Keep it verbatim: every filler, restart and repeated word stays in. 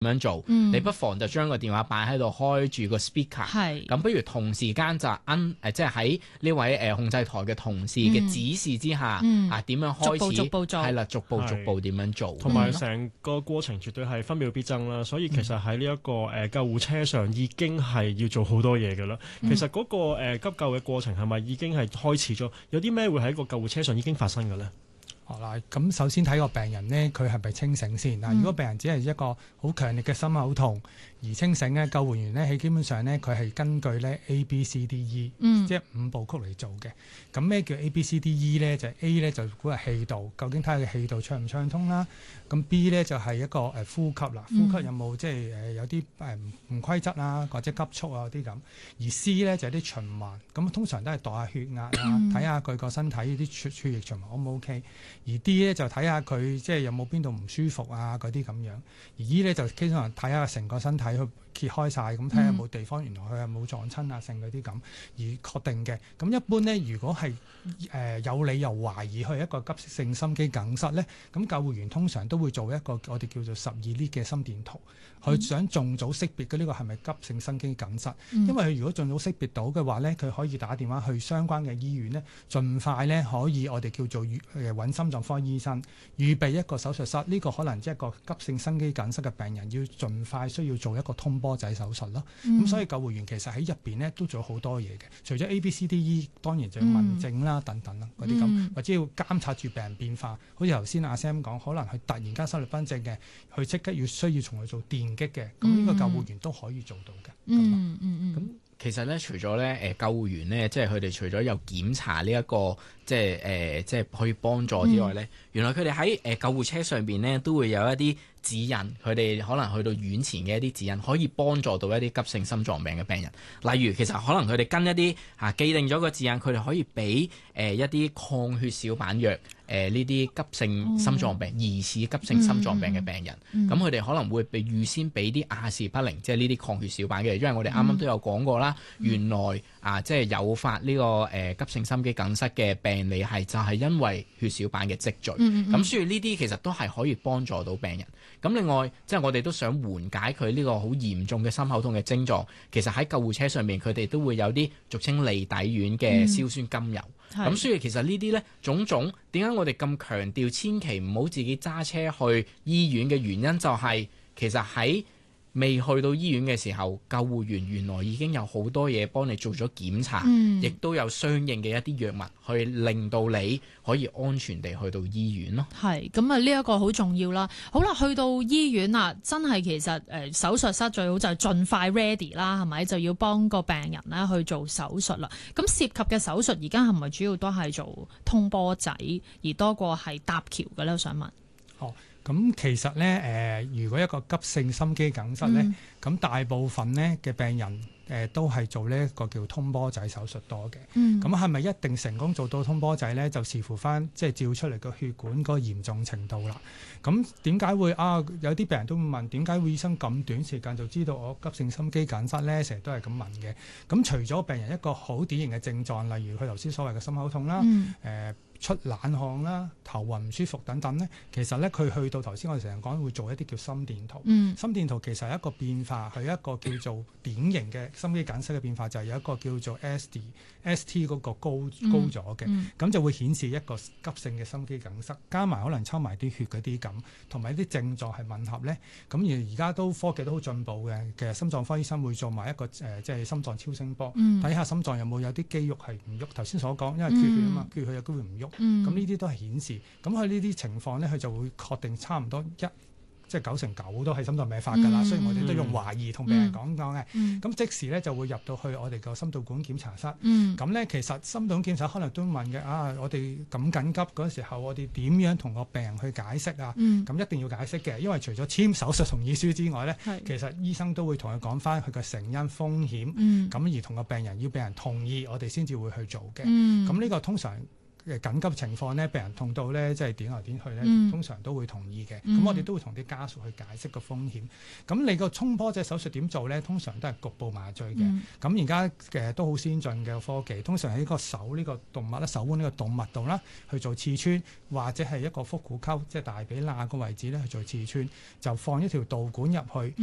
樣做， 嗯、 你不妨就將個電話擺喺度開住個 speaker，咁不如同時間就按誒，即係喺呢位誒控制台嘅同事嘅指示之下， 嗯、 啊點樣開始， 逐步逐步做， 係啦，逐步逐步點樣做， 同埋成個過程絕對係分秒必爭啦。所以其實喺呢一個誒救護車上已經係要做好多嘢㗎啦。嗯、其實嗰個誒急救嘅過程係咪已經係開始咗？有啲咩會喺個救護車上已經發生嘅咧？ 嗱，咁首先睇個病人呢，佢係咪清醒先？嗱、嗯，如果病人只係一個好強烈嘅心口痛而清醒咧，救護員呢，喺基本上呢，佢係根據咧 A、B、C、D、E，、嗯、即係五部曲嚟做嘅。咁咩叫 A、B、C、D、E 咧？就係、A 咧就估係氣道，究竟睇下佢氣道暢唔暢通啦。咁 B 咧就係一個誒呼吸啦，呼吸有冇即係誒有啲誒唔規則啊，或者急促啊啲咁。而 C 咧就係啲循環，咁通常都係度下血壓啊，睇下佢個身體啲血血液循環 O 唔 OK。而 D 咧就睇下佢即係有冇邊度唔舒服啊嗰啲咁樣，而 E 咧就基本上睇下成個身體去揭開晒，咁睇下有冇地方原來佢係冇撞親啊剩嗰啲咁而確定嘅。咁一般咧，如果係誒、呃、有理由懷疑佢係一個急性心肌梗塞咧，咁救護員通常都會做一個我哋叫做十二 lead 嘅心電圖，佢、嗯、想盡早識別嘅呢個係咪急性心肌梗塞。嗯、因為佢如果盡早識別到嘅話咧，佢可以打電話去相關嘅醫院咧，盡快咧可以我哋叫做誒揾心臟科醫生預備一個手術室。呢、這個可能即係一個急性心肌梗塞嘅病人要盡快需要做一個通波仔手術咯。咁、嗯、所以救護員其實喺入邊咧都做好多嘢嘅，除咗 A、B、C、D、E， 當然就要問症啦、嗯、等等啦嗰啲咁，或者要監察住病人變化。好似頭先阿 Sam 講，可能佢突然間心律不正嘅，佢即刻要需要從佢做電擊嘅，咁呢個救護員都可以做到嘅。 嗯嗯嗯。 咁其實咧，除咗咧誒救護員咧，即係佢哋除咗有檢查呢、這、一個即係誒、呃、即係可以幫助之外咧，嗯、原來佢哋喺誒救護車上邊咧都會有一啲指引，佢哋可能去到院前嘅一啲指引，可以幫助到一啲急性心臟病嘅病人。例如，其實可能佢哋跟一啲嚇既定咗個指引，佢哋可以俾誒、呃、一啲抗血小板藥。誒呢啲急性心臟病、哦、疑似急性心臟病嘅病人，咁佢哋可能會被預先俾啲阿士匹靈，即係呢啲抗血小板嘅，因為我哋啱啱都有講過啦，嗯、原來啊即係誘發呢、這個誒、呃、急性心肌梗塞嘅病理係就係因為血小板嘅積聚，咁、嗯嗯、所以呢啲其實都係可以幫助到病人。咁另外即係我哋都想緩解佢呢個好嚴重嘅心口痛嘅症狀，其實喺救護車上面佢哋都會有啲俗稱利底丸嘅硝酸甘油。嗯咁、嗯、所以其實呢啲呢種種點解我哋咁強調千祈唔好自己揸車去醫院嘅原因，就係其實喺未去到醫院嘅時候，救護員原來已經有好多嘢幫你做咗檢查，亦、嗯、都有相應嘅一啲藥物去令到你可以安全地去到醫院咯。 係咁啊，呢一個好重要啦。好啦，去到醫院啦，真係其實誒、呃、手術室最好就係盡快 ready 啦，係咪就要幫個病人咧去做手術啦？咁涉及嘅手術而家係咪主要都係做通波仔，而多過係搭橋嘅咧？我想問。 哦。咁其實咧，誒、呃，如果一個急性心肌梗塞咧，咁、嗯、大部分咧嘅病人誒、呃、都係做呢一個叫通波仔手術多嘅。咁係咪一定成功做到通波仔咧？就視乎翻即係照出嚟個血管嗰個嚴重程度啦。咁點解會啊？有啲病人都會問點解會醫生咁短時間就知道我急性心肌梗塞咧？成日都係咁問嘅。咁除咗病人一個好典型嘅症狀，例如佢頭先所謂嘅心口痛啦，誒、嗯。呃出冷汗啦、頭暈唔舒服等等咧，其實咧佢去到頭先我哋成日講會做一啲叫心電圖。嗯、心電圖其實係一個變化，係一個叫做典型嘅心肌梗塞嘅變化，就係、是、有一個叫做 S D、S T 嗰個高高咗嘅，咁、嗯嗯、就會顯示一個急性嘅心肌梗塞，加埋可能抽埋啲血嗰啲咁，同埋啲症狀係吻合咧。咁而而家都科技都好進步嘅，其實心臟科醫生會做埋一個誒、呃，即係心臟超聲波，睇、嗯、下心臟有冇有啲肌肉係唔喐。頭先所講，因為缺血啊嘛，缺血有機會唔喐。咁呢啲都係顯示，咁佢呢啲情況咧，佢就會確定差唔多一即係九成九都係心臟病發㗎啦。雖然、嗯、我哋都用懷疑同病人講講嘅，咁、嗯、即時咧就會入到去我哋個心導管檢查室。咁咧、嗯、其實心導管檢查可能都問嘅啊，我哋咁緊急嗰時候，我哋點樣同個病人去解釋啊？咁、嗯、一定要解釋嘅，因為除咗簽手術同意書之外咧，是其實醫生都會同佢講翻佢嘅成因風險，咁、嗯、而同個病人要病人同意，我哋先至會去做嘅。咁呢、嗯、個通常誒緊急情況咧，病人痛到咧即係點來點去咧， 嗯通常都會同意嘅。咁、 嗯我哋都會同啲家屬去解釋個風險。咁你個衝波仔手術點做咧？通常都係局部麻醉嘅。 嗯咁而家嘅都好先進嘅科技，通常喺個手呢個動脈咧、手腕呢個動脈度啦去做刺穿，或者係一個腹股溝即係大髀罅個位置咧去做刺穿，就放一條導管入去。